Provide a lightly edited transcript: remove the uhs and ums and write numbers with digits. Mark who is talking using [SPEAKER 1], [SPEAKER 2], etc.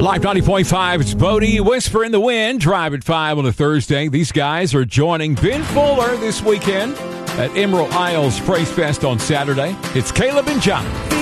[SPEAKER 1] Live 90.5, it's Bodie, Whisper in the Wind, Drive at 5 on a Thursday. These guys are joining Ben Fuller this weekend at Emerald Isles Phrase Fest on Saturday. It's Caleb and John.